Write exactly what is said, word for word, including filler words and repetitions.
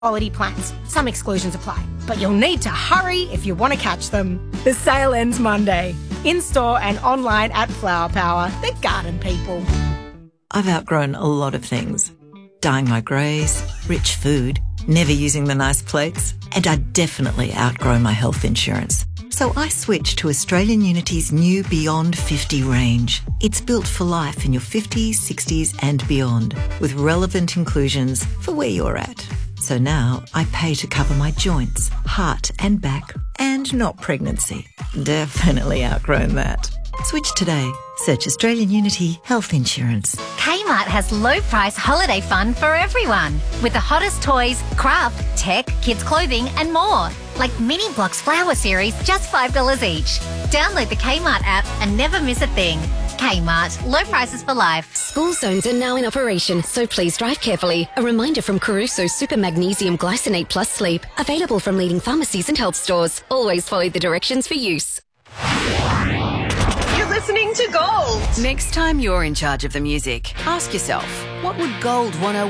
quality plans. Some exclusions apply, but you'll need to hurry if you want to catch them. The sale ends Monday. In-store and online at Flower Power, the garden people. I've outgrown a lot of things. Dyeing my greys, rich food, never using the nice plates, and I definitely outgrown my health insurance. So I switched to Australian Unity's new Beyond fifty range. It's built for life in your fifties, sixties and beyond, with relevant inclusions for where you're at. So now I pay to cover my joints, heart and back, and not pregnancy. Definitely outgrown that. Switch today. Search Australian Unity Health Insurance. Kmart has low-price holiday fun for everyone. With the hottest toys, craft, tech, kids' clothing and more. Like Mini Blocks Flower Series, just five dollars each. Download the Kmart app and never miss a thing. Kmart, low prices for life. School zones are now in operation, so please drive carefully. A reminder from Caruso Super Magnesium Glycinate Plus Sleep. Available from leading pharmacies and health stores. Always follow the directions for use. You're listening to Gold. Next time you're in charge of the music, ask yourself, what would Gold one oh one